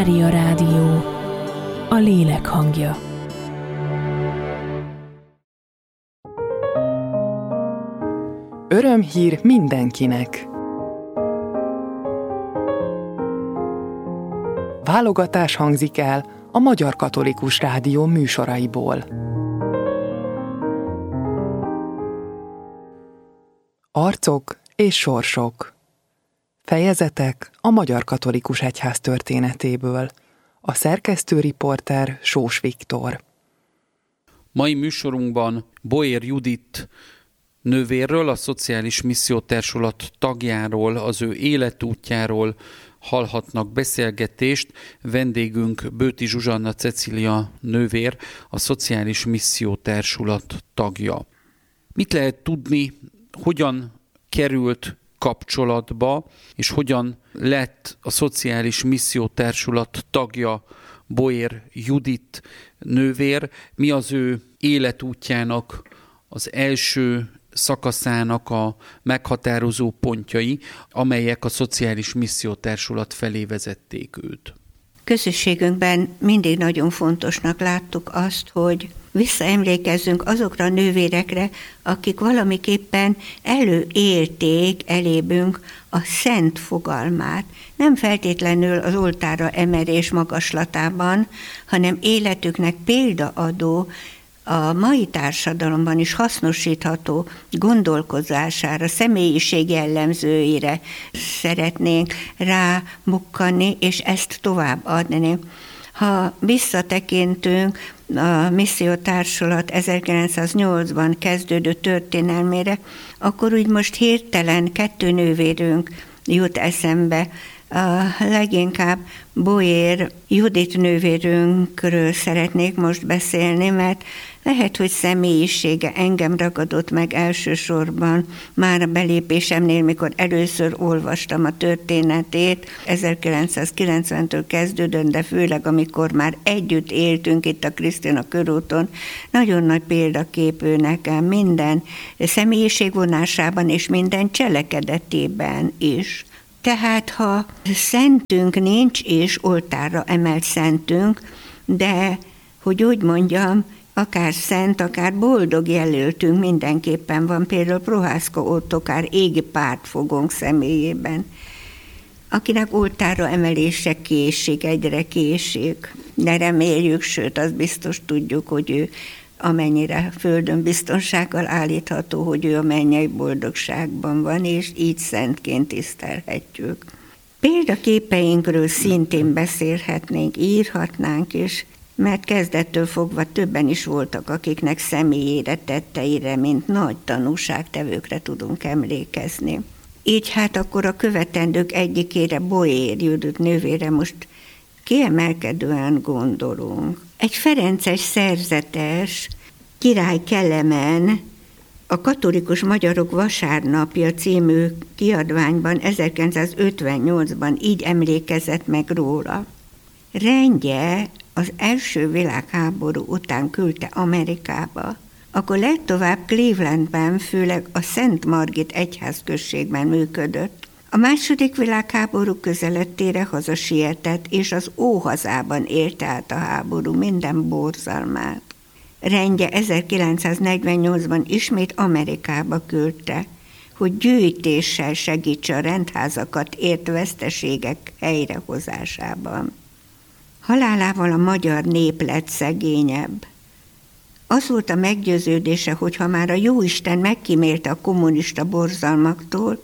Mária Rádió, a lélek hangja. Örömhír mindenkinek! Válogatás hangzik el a Magyar Katolikus Rádió műsoraiból. Arcok és sorsok. Fejezetek a Magyar Katolikus Egyház történetéből. A szerkesztő riporter Sós Viktor. Mai műsorunkban Boér Judit nővérről, a Szociális Missziótársulat tagjáról, az ő életútjáról hallhatnak beszélgetést. Vendégünk Bőti Zsuzsanna Cecília nővér, a Szociális Missziótársulat tagja. Mit lehet tudni, hogyan került kapcsolatba, és hogyan lett a Szociális Missziótársulat tagja Boér Judit nővér? Mi az ő életútjának az első szakaszának a meghatározó pontjai, amelyek a Szociális Missziótársulat felé vezették őt? Közösségünkben mindig nagyon fontosnak láttuk azt, hogy visszaemlékezzünk azokra a nővérekre, akik valamiképpen előélték elébünk a szent fogalmát. Nem feltétlenül az oltárra emelés magaslatában, hanem életüknek példaadó, a mai társadalomban is hasznosítható gondolkozására, személyiség jellemzőire szeretnénk rábukkanni, és ezt továbbadni. Ha visszatekintünk a Missziótársulat 1908-ban kezdődő történelmére, akkor úgy most hirtelen 2 nővérünk jut eszembe. Leginkább Boér Judit nővérünkről szeretnék most beszélni, mert lehet, hogy személyisége engem ragadott meg elsősorban már a belépésemnél, mikor először olvastam a történetét, 1990-től kezdődően, de főleg amikor már együtt éltünk itt a Krisztina körúton, nagyon nagy példaképű nekem minden személyiségvonásában és minden cselekedetében is. Tehát, ha szentünk nincs, és oltárra emelt szentünk, de, hogy úgy mondjam, akár szent, akár boldog jelöltünk mindenképpen van, például Prohászka Ottokár égi pártfogónk személyében, akinek oltárra emelése késik, egyre késik, de reméljük, sőt, azt biztos tudjuk, hogy ő amennyire földön biztonsággal állítható, hogy ő a mennyei boldogságban van, és így szentként tisztelhetjük. Példaképeinkről szintén beszélhetnénk, írhatnánk is, mert kezdettől fogva többen is voltak, akiknek személyére, tetteire, mint nagy tanúságtevőkre tudunk emlékezni. Így hát akkor a követendők egyikére, Boér Judit nővére most kiemelkedően gondolunk. Egy ferences szerzetes, Király Kelemen a Katolikus Magyarok Vasárnapja című kiadványban 1958-ban így emlékezett meg róla. Rendje az első világháború után küldte Amerikába, akkor legtovább Clevelandben, főleg a Szent Margit egyházközségben működött. A második világháború közelettére hazasietett, és az óhazában élte át a háború minden borzalmát. Rendje 1948-ban ismét Amerikába küldte, hogy gyűjtéssel segítse a rendházakat ért veszteségek helyrehozásában. Halálával a magyar nép lett szegényebb. Az volt a meggyőződése, hogy ha már a Jóisten megkímélte a kommunista borzalmaktól,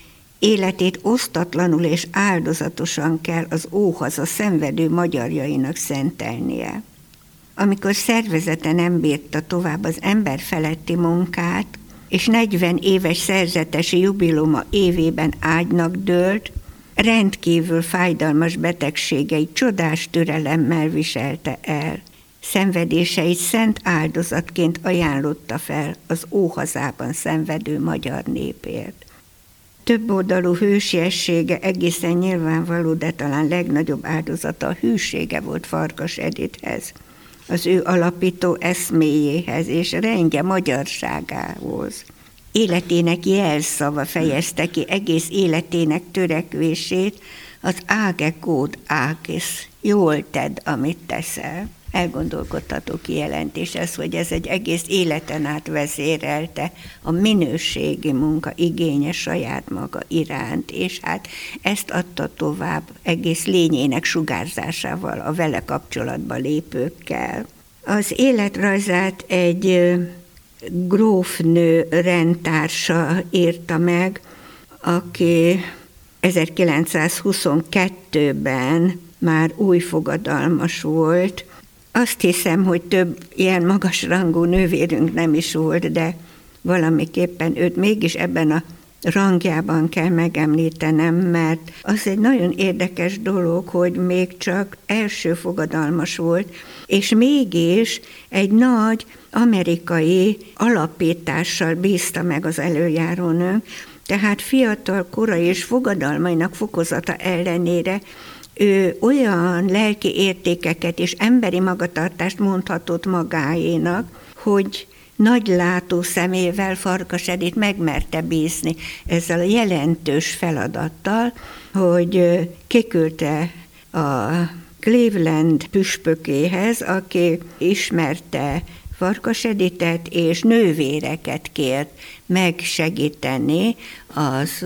életét osztatlanul és áldozatosan kell az óhaza szenvedő magyarjainak szentelnie. Amikor szervezete nem bírta tovább az emberfeletti munkát, és 40 éves szerzetesi jubileuma évében ágynak dőlt, rendkívül fájdalmas betegségeit csodás türelemmel viselte el. Szenvedéseit szent áldozatként ajánlotta fel az óhazában szenvedő magyar népért. Több oldalú hősiessége egészen nyilvánvaló, de talán legnagyobb áldozata a hűsége volt Farkas Edithez, az ő alapító eszméjéhez és rendje magyarságához. Életének jelszava fejezte ki egész életének törekvését, az áge kód ágis jól tedd, amit teszel. Elgondolkodható kijelentés ez, hogy ez egy egész életen át vezérelte a minőségi munka igénye saját maga iránt, és hát ezt adta tovább egész lényének sugárzásával a vele kapcsolatba lépőkkel. Az életrajzát egy grófnő rendtársa írta meg, aki 1922-ben már új fogadalmas volt. Azt hiszem, hogy több ilyen magasrangú nővérünk nem is volt, de valamiképpen őt mégis ebben a rangjában kell megemlítenem, mert az egy nagyon érdekes dolog, hogy még csak első fogadalmas volt, és mégis egy nagy amerikai alapítással bízta meg az előjárónőnk, tehát fiatal kora és fogadalmainak fokozata ellenére ő olyan lelki értékeket és emberi magatartást mondhatott magáénak, hogy nagy látó szemével Farkas Edit megmerte bízni ezzel a jelentős feladattal, hogy kiküldte a Cleveland püspökéhez, aki ismerte Farkas Editet, és nővéreket kért megsegíteni az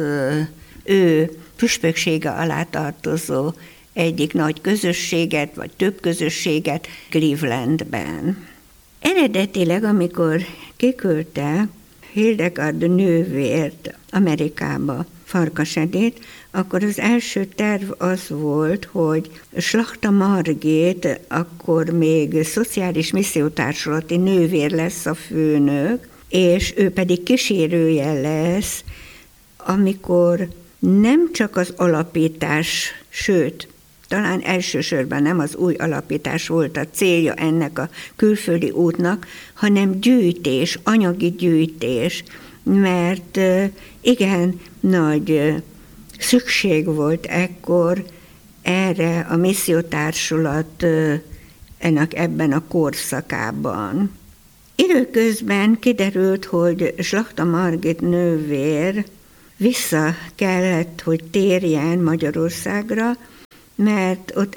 ő püspöksége alá tartozó egyik nagy közösséget, vagy több közösséget Clevelandben. Eredetileg, amikor kiküldte Hildegard nővért Amerikába Farkas Edit, akkor az első terv az volt, hogy Slachta Margit akkor még szociális missziótársulati nővér lesz a főnök, és ő pedig kísérője lesz, amikor nem csak az alapítás, sőt, talán elsősorban nem az új alapítás volt a célja ennek a külföldi útnak, hanem gyűjtés, anyagi gyűjtés, mert igen nagy szükség volt ekkor erre a missziótársulat ebben a korszakában. Időközben kiderült, hogy Slachta Margit nővér vissza kellett, hogy térjen Magyarországra, mert ott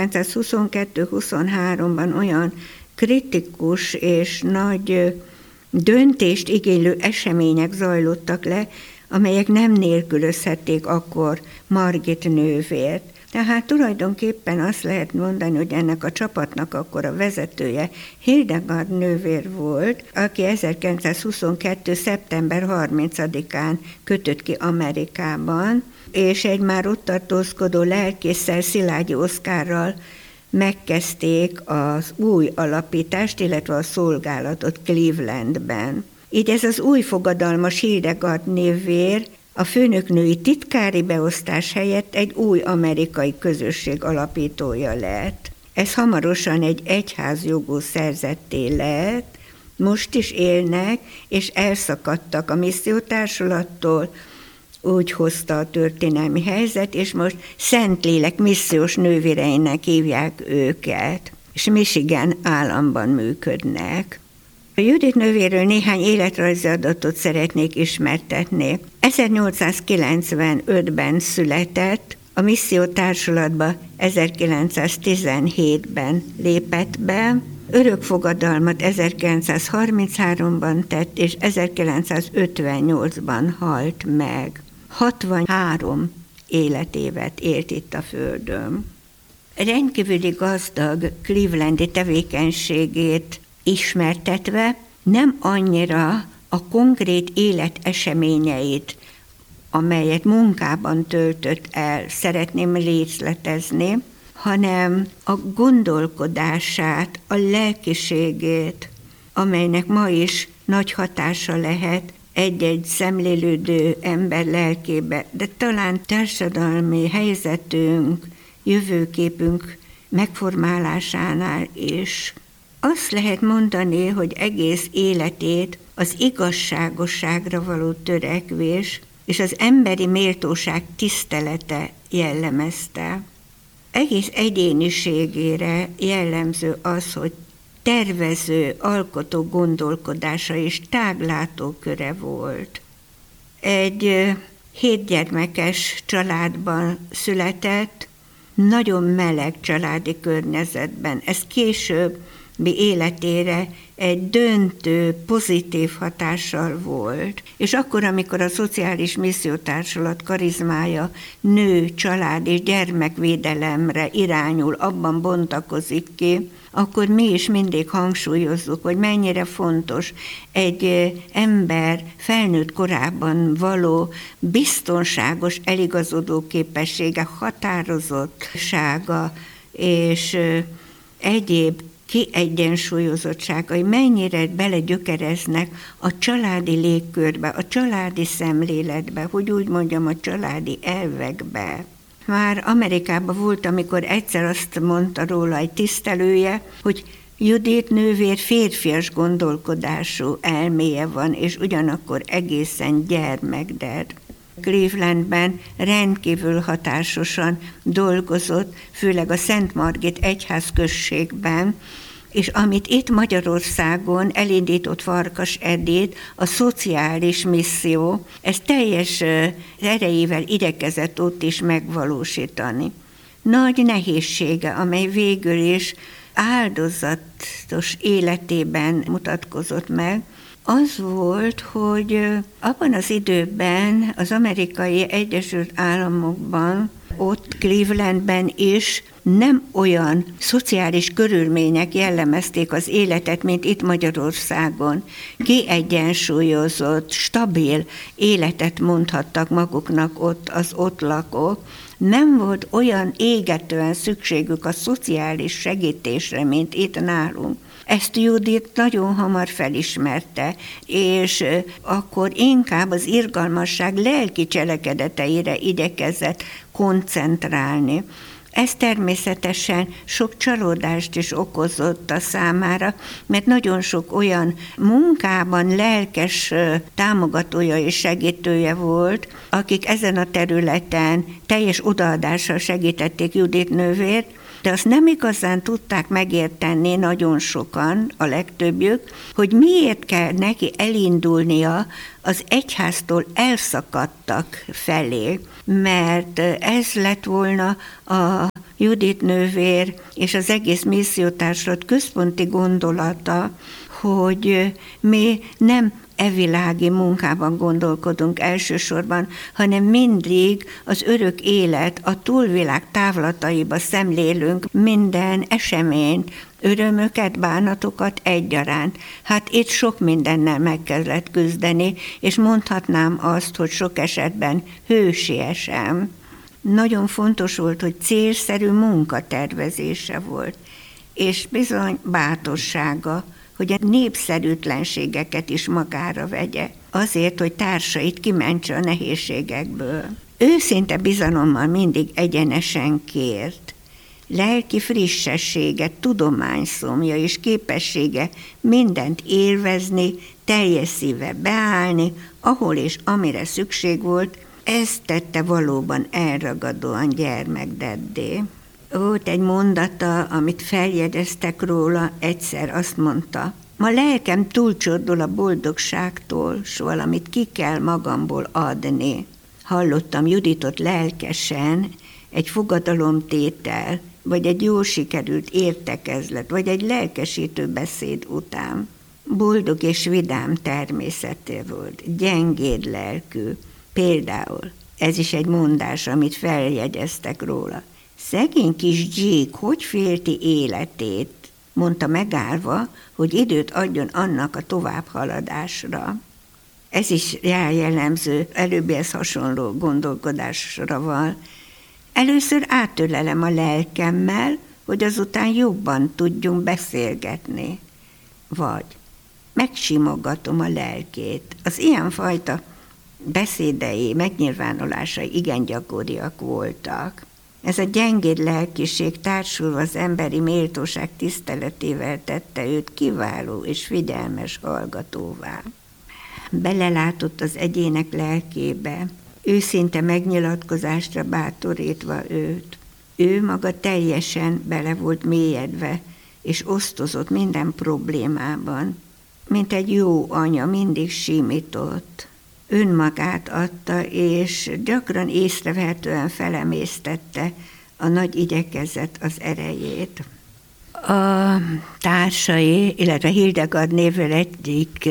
1922-23-ban olyan kritikus és nagy döntést igénylő események zajlottak le, amelyek nem nélkülözhették akkor Margit nővért. Tehát tulajdonképpen azt lehet mondani, hogy ennek a csapatnak akkor a vezetője Hildegard nővér volt, aki 1922. szeptember 30-án kötött ki Amerikában, és egy már ott tartózkodó lelkésszel, Szilágyi Oszkárral megkezdték az új alapítást, illetve a szolgálatot Clevelandben. Így ez az új fogadalmas Hildegard nővér a főnöknői titkári beosztás helyett egy új amerikai közösség alapítója lett. Ez hamarosan egy egyházjogú szerzetté lett, most is élnek, és elszakadtak a missziótársulattól, úgy hozta a történelmi helyzet, és most Szentlélek missziós nővéreinek hívják őket, és Michigan államban működnek. A Judit nővéről néhány életrajzi adatot szeretnék ismertetni. 1895-ben született, a missziótársulatba 1917-ben lépett be, örökfogadalmat 1933-ban tett, és 1958-ban halt meg. 63 életévet élt itt a Földön. Rendkívüli gazdag clevelandi tevékenységét ismertetve nem annyira a konkrét életeseményeit, amelyet munkában töltött el, szeretném részletezni, hanem a gondolkodását, a lelkiségét, amelynek ma is nagy hatása lehet egy-egy szemlélődő ember lelkébe, de talán társadalmi helyzetünk, jövőképünk megformálásánál is. Azt lehet mondani, hogy egész életét az igazságosságra való törekvés és az emberi méltóság tisztelete jellemezte. Egész egyéniségére jellemző az, hogy tervező, alkotó gondolkodása és táglátóköre volt. Egy 7 gyermekes családban született, nagyon meleg családi környezetben. Ez későbbi életére egy döntő, pozitív hatással volt. És akkor, amikor a Szociális Missziótársulat karizmája nő, család és gyermekvédelemre irányul, abban bontakozik ki, akkor mi is mindig hangsúlyozzuk, hogy mennyire fontos egy ember felnőtt korában való biztonságos eligazodó képessége, határozottsága és egyéb kiegyensúlyozottságai mennyire belegyökereznek a családi légkörbe, a családi szemléletbe, hogy úgy mondjam, a családi elvekbe. Már Amerikában volt, amikor egyszer azt mondta róla egy tisztelője, hogy Judit nővér férfias gondolkodású elméje van, és ugyanakkor egészen gyermekded. Clevelandben rendkívül hatásosan dolgozott, főleg a Szent Margit egyházközségben, és amit itt Magyarországon elindított Farkas Edith, a szociális misszió, ez teljes erejével igyekezett ott is megvalósítani. Nagy nehézsége, amely végül is áldozatos életében mutatkozott meg, az volt, hogy abban az időben az Amerikai Egyesült Államokban, ott Clevelandben is nem olyan szociális körülmények jellemezték az életet, mint itt Magyarországon. Kiegyensúlyozott, stabil életet mondhattak maguknak ott az ott lakók. Nem volt olyan égetően szükségük a szociális segítésre, mint itt nálunk. Ezt Judit nagyon hamar felismerte, és akkor inkább az irgalmasság lelki cselekedeteire igyekezett koncentrálni. Ez természetesen sok csalódást is okozott a számára, mert nagyon sok olyan munkában lelkes támogatója és segítője volt, akik ezen a területen teljes odaadással segítették Judit nővért, de azt nem igazán tudták megérteni nagyon sokan, a legtöbbjük, hogy miért kell neki elindulnia az egyháztól elszakadtak felé, mert ez lett volna a Judit nővér és az egész missziótársulat központi gondolata, hogy mi nem evilági munkában gondolkodunk elsősorban, hanem mindig az örök élet, a túlvilág távlataiba szemlélünk minden eseményt, örömöket, bánatokat egyaránt. Hát itt sok mindennel meg kellett küzdeni, és mondhatnám azt, hogy sok esetben hősiesen. Nagyon fontos volt, hogy célszerű munkatervezése volt, és bizony bátorsága, hogy a népszerűtlenségeket is magára vegye, azért, hogy társait kimentse a nehézségekből. Őszinte bizalommal mindig egyenesen kért. Lelki frissessége, tudományszomja és képessége mindent élvezni, teljes szíve beállni, ahol és amire szükség volt, ez tette valóban elragadóan gyermekdeddé. Volt egy mondata, amit feljegyeztek róla, egyszer azt mondta, ma lelkem túlcsordul a boldogságtól, s valamit ki kell magamból adni. Hallottam Juditot lelkesen, egy fogadalomtétel, vagy egy jól sikerült értekezlet, vagy egy lelkesítő beszéd után. Boldog és vidám természeté volt, gyengéd lelkű. Például, ez is egy mondás, amit feljegyeztek róla. Szegény kis Jake hogy félti életét, mondta megállva, hogy időt adjon annak a továbbhaladásra. Ez is jellemző, előbbihez hasonló gondolkodásra van. Először átölelem a lelkemmel, hogy azután jobban tudjunk beszélgetni. Vagy megsimogatom a lelkét. Az ilyenfajta beszédei, megnyilvánulásai igen gyakoriak voltak. Ez a gyengéd lelkiség társulva az emberi méltóság tiszteletével tette őt kiváló és figyelmes hallgatóvá. Belelátott az egyének lelkébe, őszinte megnyilatkozásra bátorítva őt. Ő maga teljesen bele volt mélyedve, és osztozott minden problémában. Mint egy jó anya, mindig simított. Önmagát adta, és gyakran észrevehetően felemésztette a nagy igyekezet az erejét. A társai, illetve Hildegard névvel egyik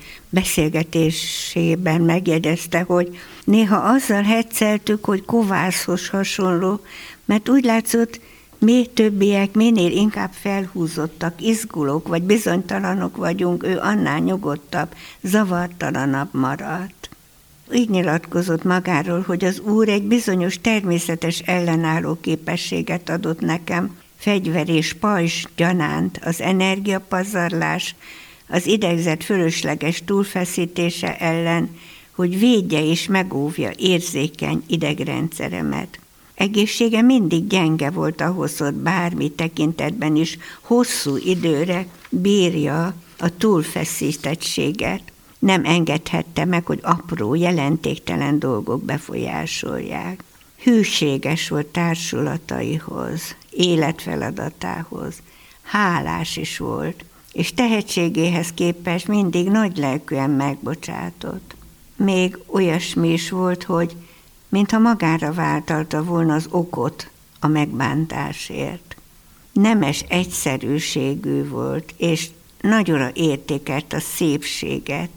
beszélgetésében megjegyezte, hogy néha azzal hecceltük, hogy kovászhoz hasonló, mert úgy látszott, mi többiek minél inkább felhúzottak, izgulók vagy bizonytalanok vagyunk, ő annál nyugodtabb, zavartalanabb maradt. Így nyilatkozott magáról, hogy az Úr egy bizonyos természetes ellenálló képességet adott nekem, fegyver és pajzs gyanánt, az energiapazarlás, az idegzet fölösleges túlfeszítése ellen, hogy védje és megóvja érzékeny idegrendszeremet. Egészsége mindig gyenge volt ahhoz, hogy bármi tekintetben is hosszú időre bírja a túlfeszítettséget. Nem engedhette meg, hogy apró, jelentéktelen dolgok befolyásolják. Hűséges volt társulataihoz, életfeladatához, hálás is volt, és tehetségéhez képest mindig nagylelkűen megbocsátott. Még olyasmi is volt, hogy mintha magára vállalta volna az okot a megbántásért. Nemes egyszerűségű volt, és nagyra értékelt a szépséget.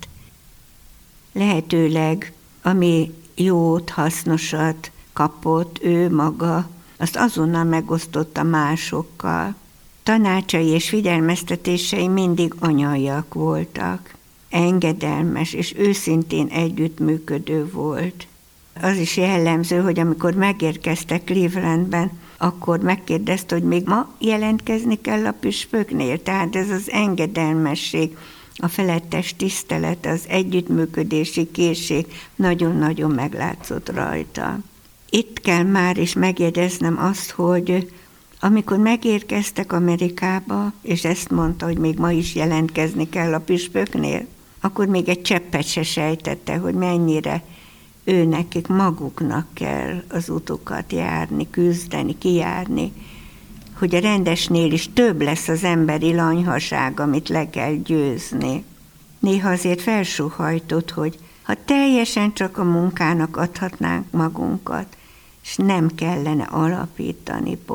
Lehetőleg, ami jót, hasznosat kapott ő maga, azt azonnal megosztotta másokkal. Tanácsai és figyelmeztetései mindig anyaiak voltak. Engedelmes és őszintén együttműködő volt. Az is jellemző, hogy amikor megérkeztek Clevelandben, akkor megkérdezte, hogy még ma jelentkezni kell a püspöknél. Tehát ez az engedelmesség, a felettes tisztelet, az együttműködési készség nagyon-nagyon meglátszott rajta. Itt kell már is megjegyeznem azt, hogy amikor megérkeztek Amerikába, és ezt mondta, hogy még ma is jelentkezni kell a püspöknél, akkor még egy cseppet se sejtette, hogy mennyire ő nekik maguknak kell az utukat járni, küzdeni, kijárni, hogy a rendesnél is több lesz az emberi lanyhaság, amit le kell győzni. Néha azért felsóhajtott, hogy ha teljesen csak a munkának adhatnánk magunkat, és nem kellene alapítani